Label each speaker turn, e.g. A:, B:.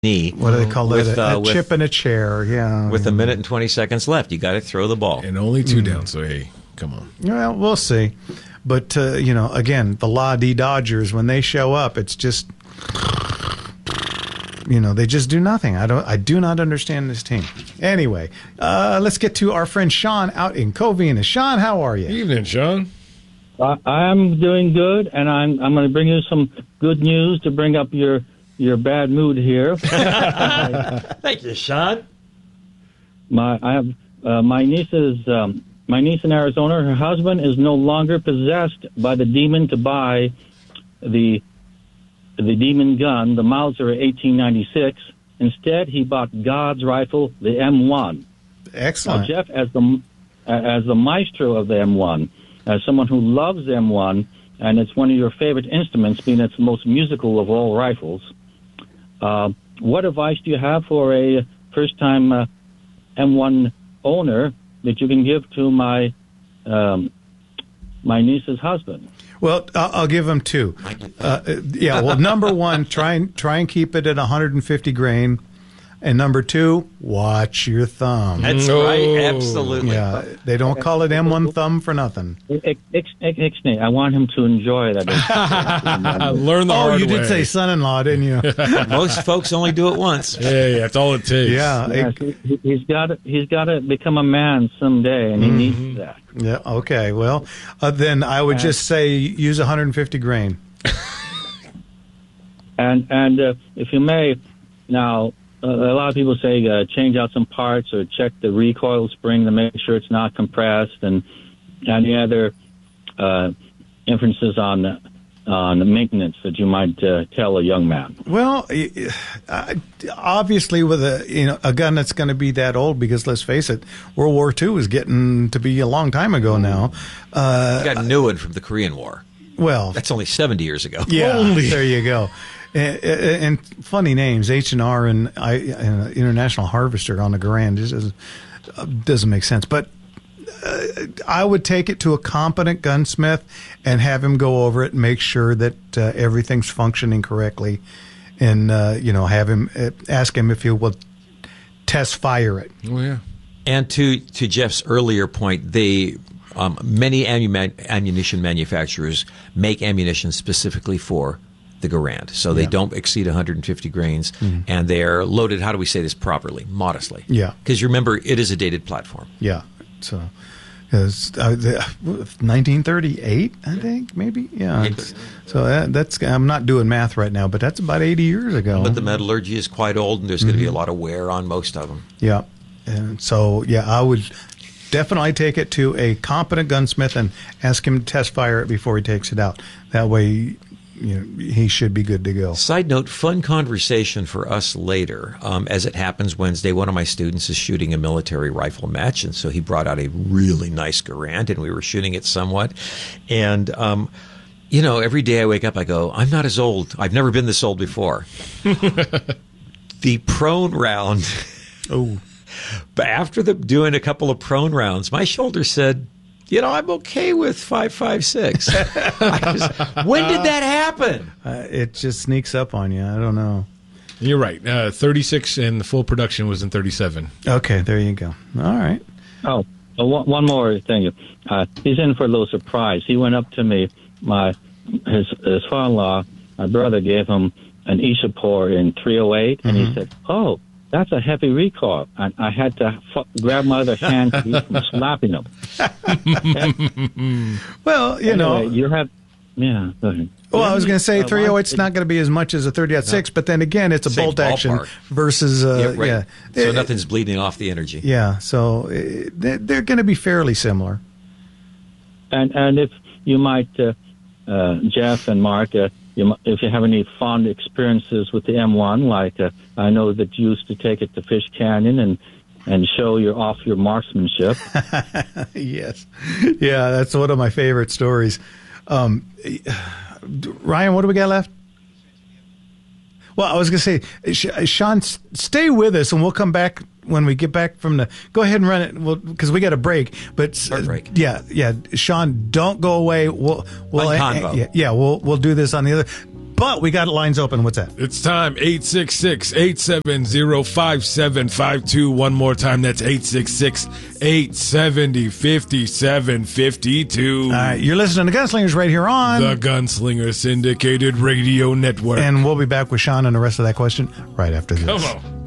A: knee.
B: What do they call it? A
A: with,
B: chip in a chair, yeah.
A: With a minute and 20 seconds left, you got to throw the ball.
C: And only 2 down, so hey, come on.
B: Well, we'll see. But, again, the La-D Dodgers, when they show up, it's just, they just do nothing. I do not understand this team. Anyway, let's get to our friend Sean out in Covina. Sean, how are you?
C: Evening, Sean.
D: I'm doing good, and I'm going to bring you some good news to bring up your bad mood here.
A: Thank you, Sean.
D: My niece in Arizona. Her husband is no longer possessed by the demon to buy the demon gun, the Mauser 1896. Instead, he bought God's rifle, the M1.
B: Excellent.
D: Now, Jeff, as the maestro of the M1, as someone who loves the M1, and it's one of your favorite instruments, being it's the most musical of all rifles. What advice do you have for a first-time M1 owner that you can give to my niece's husband?
B: Well, I'll give him 2. Well, number 1, try and keep it at 150 grain. And number 2, watch your thumb.
A: That's right, absolutely.
B: Yeah, they don't call it M1 thumb for nothing.
D: Ixnay, I want him to enjoy that.
C: Learn the hard way.
B: You did say son-in-law, didn't you?
A: Most folks only do it once.
C: Hey, that's all it takes.
B: Yeah.
D: He's got to become a man someday, and he needs that.
B: Yeah, okay. Well, then I would just say use 150 grain.
D: And if you may, now, a lot of people say change out some parts or check the recoil spring to make sure it's not compressed, and any other inferences on the maintenance that you might tell a young man.
B: Well, obviously with a gun that's going to be that old, because let's face it, World War II is getting to be a long time ago now.
A: You got a new one from the Korean War.
B: Well,
A: that's only 70 years ago.
B: Yeah, there you go. And funny names, H&R and International Harvester on the Garand doesn't make sense. But I would take it to a competent gunsmith and have him go over it and make sure that everything's functioning correctly, and have him ask him if he will test fire it.
C: Oh yeah.
A: And to Jeff's earlier point, many ammunition manufacturers make ammunition specifically for the Garand, so they don't exceed 150 grains, and they're loaded, how do we say this properly, modestly.
B: Yeah.
A: Because remember, it is a dated platform.
B: Yeah. So, 1938, I think, maybe? Yeah. So that's, I'm not doing math right now, but that's about 80 years ago.
A: But the metallurgy is quite old, and there's going to be a lot of wear on most of them.
B: Yeah. And so, I would definitely take it to a competent gunsmith and ask him to test fire it before he takes it out. That way, he should be good to go.
A: Side note, fun conversation for us later. As it happens, Wednesday, one of my students is shooting a military rifle match, and so he brought out a really nice Garand, and we were shooting it somewhat. And, every day I wake up, I go, I'm not as old. I've never been this old before. The prone round.
B: Oh.
A: But after doing a couple of prone rounds, my shoulder said, I'm okay with 5.56. When did that happen?
B: It just sneaks up on you. I don't know.
C: You're right. 36 and the full production was in 37.
B: Okay, there you go. All right.
D: Oh, one more thing. He's in for a little surprise. He went up to me. His father-in-law, my brother, gave him an Ishapur in 308, and he said, "Oh, that's a heavy recoil." And I had to grab my other hand to keep from slapping him.
B: Well,
D: anyway, you have, go ahead.
B: Well, I was going to say 308's not going to be be as much as a 30-06, but then again, it's a
A: Same
B: bolt action
A: ballpark.
B: Versus,
A: right. So nothing's bleeding off the energy.
B: Yeah, so they're going to be fairly similar.
D: And if you might, Jeff and Mark, if you have any fond experiences with the M1, like I know that you used to take it to Fish Canyon and show off your marksmanship.
B: Yes. Yeah, that's one of my favorite stories. Ryan, what do we got left? Well, I was going to say, Sean, stay with us, and we'll come back when we get back from the. Go ahead and run it, because we got a break. But
A: break.
B: Yeah. Sean, don't go away. We'll do this on the other. But we got lines open. What's that?
C: It's time. 866-870-5752. One more time. That's 866-870-5752.
B: All right, you're listening to Gunslingers right here on
C: the Gunslinger Syndicated Radio Network.
B: And we'll be back with Sean and the rest of that question right after this.
C: Come on.